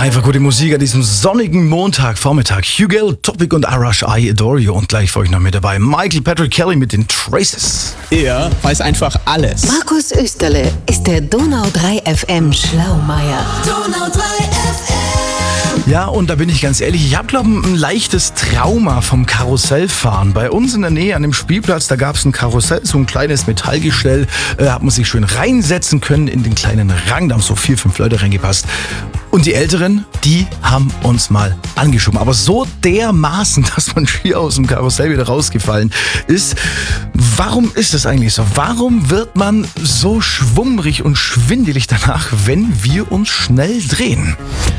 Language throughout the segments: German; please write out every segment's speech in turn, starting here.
Einfach gute Musik an diesem sonnigen Montagvormittag. Hugel, Topic und Arash, I Adore You. Und gleich für euch noch mit dabei Michael Patrick Kelly mit den Traces. Er weiß einfach alles. Markus Österle ist der Donau 3 FM Schlaumeier. Donau 3 FM. Ja, und da bin ich ganz ehrlich, ich habe, glaube ich, ein leichtes Trauma vom Karussellfahren. Bei uns in der Nähe an dem Spielplatz, da gab es ein Karussell, so ein kleines Metallgestell, hat man sich schön reinsetzen können in den kleinen Rang, da haben so 4, 5 Leute reingepasst. Und die Älteren, die haben uns mal angeschoben. Aber so dermaßen, dass man schier aus dem Karussell wieder rausgefallen ist. Warum ist das eigentlich so? Warum wird man so schwummrig und schwindelig danach, wenn wir uns schnell drehen?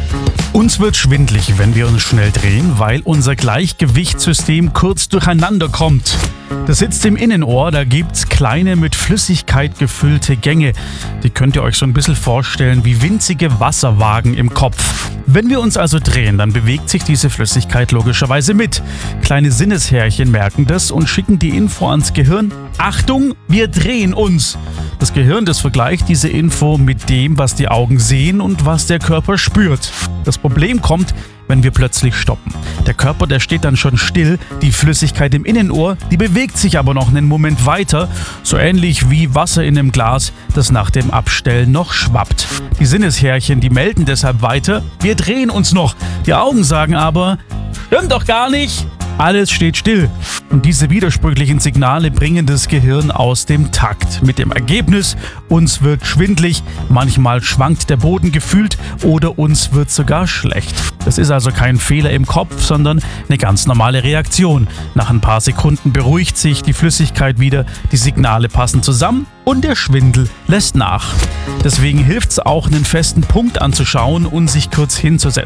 Uns wird schwindlig, wenn wir uns schnell drehen, weil unser Gleichgewichtssystem kurz durcheinander kommt. Das sitzt im Innenohr, da gibt's kleine mit Flüssigkeit gefüllte Gänge. Die könnt ihr euch so ein bisschen vorstellen wie winzige Wasserwagen im Kopf. Wenn wir uns also drehen, dann bewegt sich diese Flüssigkeit logischerweise mit. Kleine Sinneshärchen merken das und schicken die Info ans Gehirn. Achtung, wir drehen uns! Das Gehirn, das vergleicht diese Info mit dem, was die Augen sehen und was der Körper spürt. Das Problem kommt, wenn wir plötzlich stoppen. Der Körper, der steht dann schon still, die Flüssigkeit im Innenohr, die bewegt sich aber noch einen Moment weiter, so ähnlich wie Wasser in einem Glas, das nach dem Abstellen noch schwappt. Die Sinneshärchen, die melden deshalb weiter, wir drehen uns noch. Die Augen sagen aber, stimmt doch gar nicht. Alles steht still. Und diese widersprüchlichen Signale bringen das Gehirn aus dem Takt. Mit dem Ergebnis, uns wird schwindlig, manchmal schwankt der Boden gefühlt oder uns wird sogar schlecht. Das ist also kein Fehler im Kopf, sondern eine ganz normale Reaktion. Nach ein paar Sekunden beruhigt sich die Flüssigkeit wieder, die Signale passen zusammen und der Schwindel lässt nach. Deswegen hilft es auch, einen festen Punkt anzuschauen und sich kurz hinzusetzen.